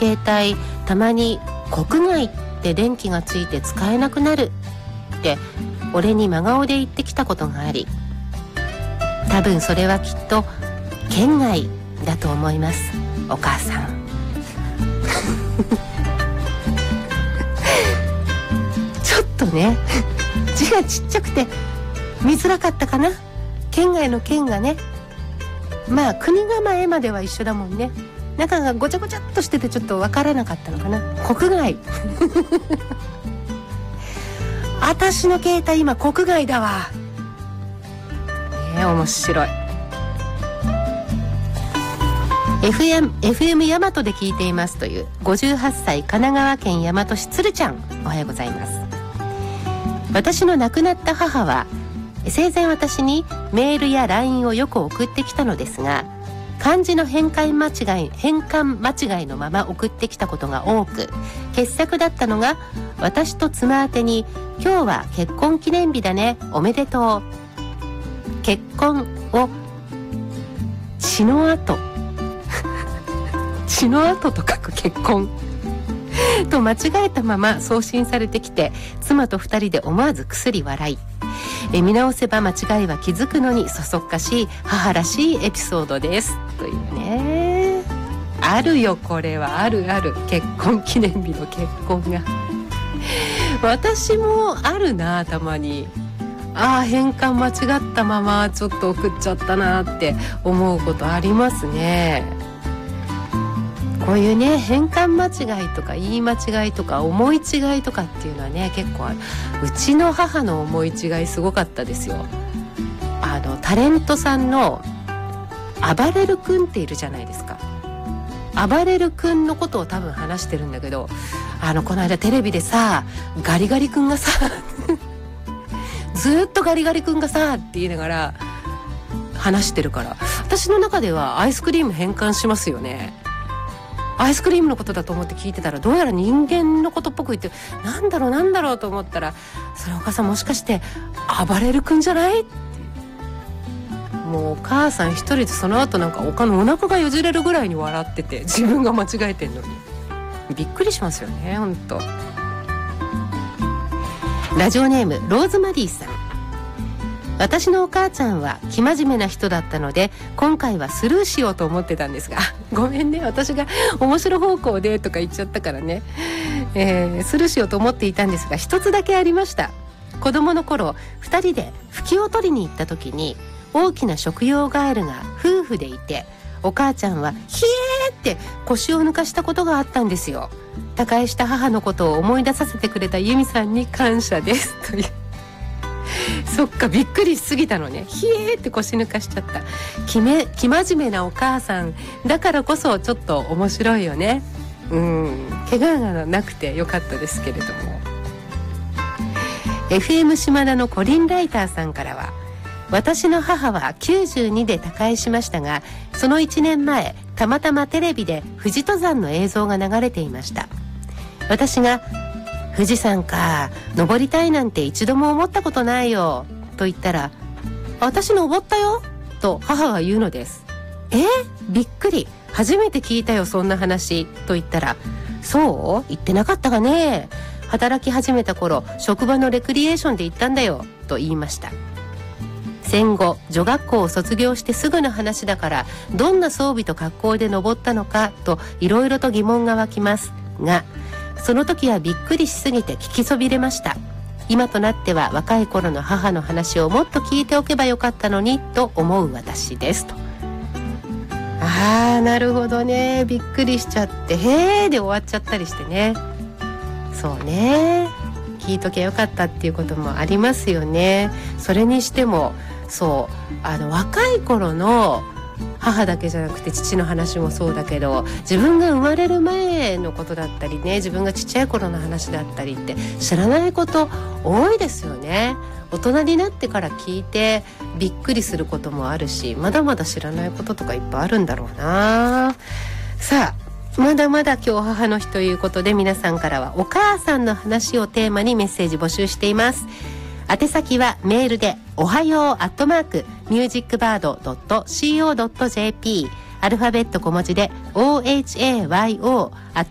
携帯たまに国外って電気がついて使えなくなるって俺に真顔で言ってきたことがあり、多分それはきっと県外だと思います、お母さん。ちょっとね字がちっちゃくて見づらかったかな。県外の県がね、まあ国構えまでは一緒だもんね。中がごちゃごちゃっとしててちょっとわからなかったのかな。国外私の携帯今国外だわね。面白い。 FM 大和で聞いていますという58歳神奈川県大和市鶴ちゃん、おはようございます。私の亡くなった母は生前私にメールや LINE をよく送ってきたのですが、漢字の変換間違いのまま送ってきたことが多く、傑作だったのが私と妻宛てに今日は結婚記念日だね、おめでとう、結婚を血の跡血の跡と書く結婚と間違えたまま送信されてきて、妻と2人で思わずくすり笑い、見直せば間違いは気づくのにそそっかしい母らしいエピソードですというね。あるよ、これはあるある。結婚記念日の結婚が私もあるな、たまに。変換間違ったままちょっと送っちゃったなって思うことありますね。こういうね、変換間違いとか言い間違いとか思い違いとかっていうのはね、結構ある。うちの母の思い違いすごかったですよ。タレントさんのあばれる君っているじゃないですか。あばれる君のことを多分話してるんだけど、この間テレビでさ、ガリガリ君がさずっとガリガリ君がさって言いながら話してるから、私の中ではアイスクリーム変換しますよね。アイスクリームのことだと思って聞いてたら、どうやら人間のことっぽく言って、なんだろうと思ったら、それお母さんもしかして暴れる君じゃないって。もうお母さん一人でその後なんかお腹がよじれるぐらいに笑ってて、自分が間違えてんのにびっくりしますよね、ほんと。ラジオネームローズマリーさん。私のお母ちゃんは生真面目な人だったので、今回はスルーしようと思ってたんですが、ごめんね、私が面白方向でとか言っちゃったからね、スルーしようと思っていたんですが、一つだけありました。子供の頃2人でフキを取りに行った時に、大きな食用ガエルが夫婦でいて、お母ちゃんはヒエーって腰を抜かしたことがあったんですよ。他界した母のことを思い出させてくれたユミさんに感謝ですというそっか、びっくりしすぎたのね。ひえーって腰抜かしちゃった。生真面目なお母さんだからこそちょっと面白いよね。怪我がなくてよかったですけれども。 FM 島田のコリンライターさんからは、私の母は92で他界しましたが、その1年前たまたまテレビで富士登山の映像が流れていました。私が富士山か、登りたいなんて一度も思ったことないよと言ったら、私登ったよと母が言うのです。びっくり、初めて聞いたよそんな話と言ったら、そう言ってなかったがね、働き始めた頃職場のレクリエーションで行ったんだよと言いました。戦後女学校を卒業してすぐの話だから、どんな装備と格好で登ったのかといろいろと疑問が湧きますが、その時はびっくりしすぎて聞きそびれました。今となっては若い頃の母の話をもっと聞いておけばよかったのにと思う私ですと。なるほどね、びっくりしちゃってへーで終わっちゃったりしてね。そうね、聞いとけばよかったっていうこともありますよね。それにしてもそう、若い頃の母だけじゃなくて父の話もそうだけど、自分が生まれる前のことだったりね、自分がちっちゃい頃の話だったりって知らないこと多いですよね。大人になってから聞いてびっくりすることもあるし、まだまだ知らないこととかいっぱいあるんだろうな。さあ、まだまだ今日母の日ということで、皆さんからはお母さんの話をテーマにメッセージ募集しています。宛先はメールでおはよう@musicbird.co.jp、アルファベット小文字でOHAYO